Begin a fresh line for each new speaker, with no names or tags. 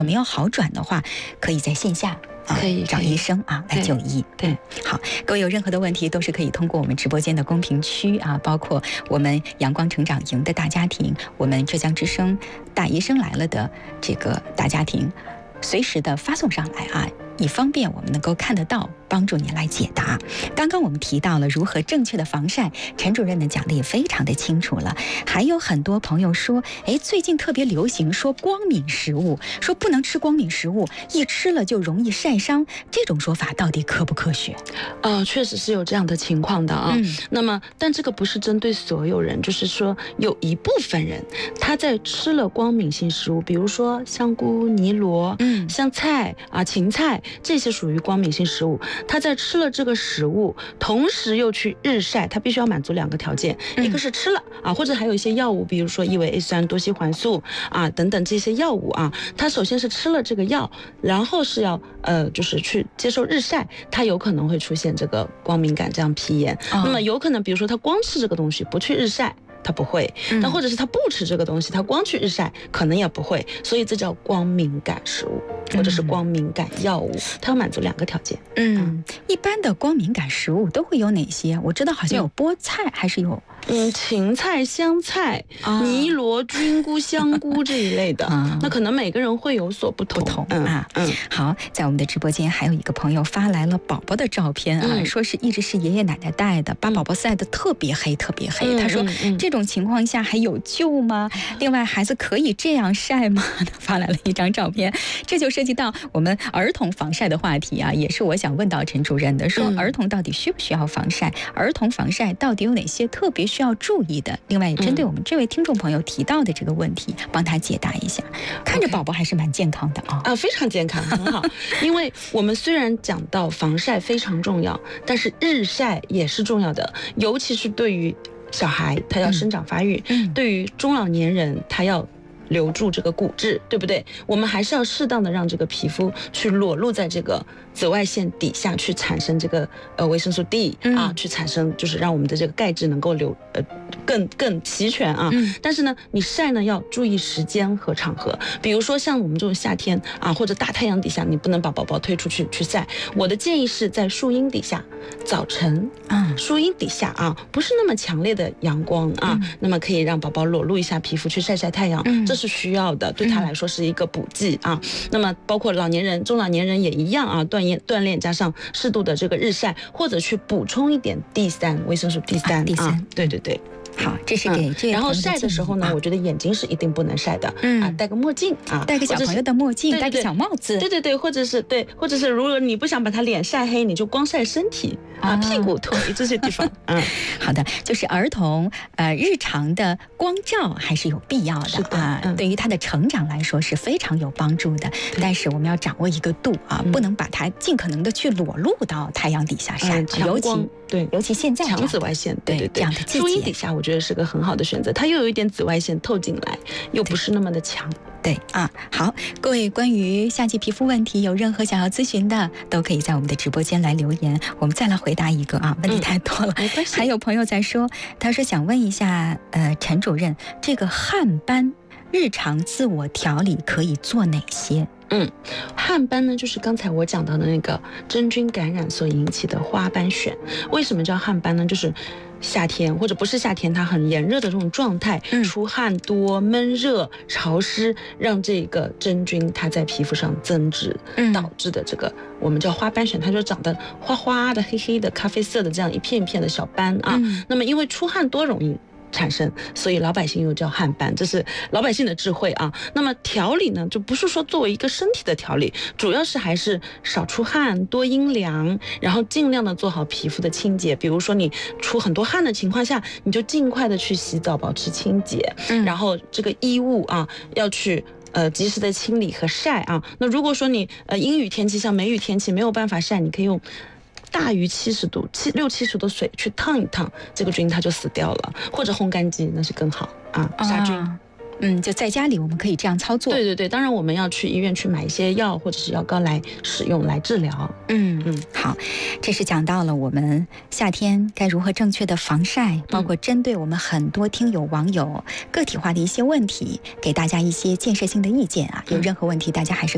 没有好转的话，可以在线下
可以
找医生来就医。
对，
好，各位有任何的问题都是可以通过我们直播间的公屏区包括我们阳光成长营的大家庭，我们浙江之声大医生来了的这个大家庭，随时的发送上来以方便我们能够看得到，帮助您来解答。刚刚我们提到了如何正确的防晒，陈主任呢讲的也非常的清楚了。还有很多朋友说，最近特别流行说光敏食物，说不能吃光敏食物，一吃了就容易晒伤，这种说法到底科不科学？
确实是有这样的情况的那么，但这个不是针对所有人，就是说有一部分人他在吃了光敏性食物，比如说香菇、泥螺、香菜芹菜。这些属于光敏性食物，他在吃了这个食物，同时又去日晒，他必须要满足2个条件，一个是吃了或者还有一些药物，比如说异维 A 酸、多烯环素等等这些药物他首先是吃了这个药，然后是要就是去接受日晒，他有可能会出现这个光敏感这样皮炎。那么有可能比如说他光吃这个东西不去日晒，他不会，那或者是他不吃这个东西，他光去日晒可能也不会，所以这叫光敏感食物或者是光敏感药物，它要满足2个条件。
一般的光敏感食物都会有哪些？我知道好像有菠菜，还是有
芹菜、香菜、泥螺、菌菇、香菇这一类的那可能每个人会有所不同
好，在我们的直播间还有一个朋友发来了宝宝的照片说是一直是爷爷奶奶带的，把宝宝晒得特别黑特别黑。他说这种情况下还有救吗？另外孩子可以这样晒吗？他发来了一张照片，这就涉及到我们儿童防晒的话题也是我想问到陈主任的，说儿童到底需不需要防晒？儿童防晒到底有哪些特别需要注意的？另外也针对我们这位听众朋友提到的这个问题帮他解答一下。看着宝宝还是蛮健康的
非常健康，很好。因为我们虽然讲到防晒非常重要，但是日晒也是重要的，尤其是对于小孩他要生长发育，对于中老年人他要留住这个骨质，对不对？我们还是要适当的让这个皮肤去裸露在这个紫外线底下，去产生这个维生素 D 去产生就是让我们的这个钙质能够更齐全但是呢，你晒呢要注意时间和场合，比如说像我们这种夏天或者大太阳底下，你不能把宝宝推出去晒。我的建议是在树荫底下，早晨树荫底下不是那么强烈的阳光那么可以让宝宝裸露一下皮肤去晒晒太阳，这是需要的，对他来说是一个补剂那么包括老年人、中老年人也一样锻炼加上适度的这个日晒，或者去补充一点 D3 维生素 D3 对对对。
好，这是给这位
然后晒的时候呢，我觉得眼睛是一定不能晒的戴个墨镜
戴个小朋友的墨镜，戴个小帽子，
对，或者是如果你不想把他脸晒黑，你就光晒身体屁股、腿这些地方
好的，就是儿童日常的光照还是有必要的对于他的成长来说是非常有帮助的，但是我们要掌握一个度不能把它尽可能的去裸露到太阳底下晒，尤其现在
强紫外线，对
这样的季节，
树荫底下我觉得是个很好的选择，它又有一点紫外线透进来，又不是那么的强。
对好，各位关于夏季皮肤问题有任何想要咨询的，都可以在我们的直播间来留言，我们再来回答一个问题太多了。还有朋友在说，他说想问一下陈主任，这个汗斑日常自我调理可以做哪些？
汗斑呢，就是刚才我讲到的那个真菌感染所引起的花斑癣。为什么叫汗斑呢？就是夏天或者不是夏天，它很炎热的这种状态，出汗多、闷热、潮湿，让这个真菌它在皮肤上增殖，导致的这个我们叫花斑癣，它就长得花花的、黑黑的、咖啡色的这样一片一片的小斑那么因为出汗多容易产生，所以老百姓又叫汗斑，这是老百姓的智慧那么调理呢，就不是说作为一个身体的调理，主要是还是少出汗、多阴凉，然后尽量的做好皮肤的清洁。比如说你出很多汗的情况下，你就尽快的去洗澡，保持清洁。然后这个衣物要去及时的清理和晒那如果说你阴雨天气像梅雨天气没有办法晒，你可以用大于70度60-70度的水去烫一烫，这个菌它就死掉了，或者烘干机那是更好杀菌。
就在家里我们可以这样操作。
对，当然我们要去医院去买一些药或者是药膏来使用来治疗。
好，这是讲到了我们夏天该如何正确的防晒，包括针对我们很多听友网友个体化的一些问题，给大家一些建设性的意见有任何问题大家还是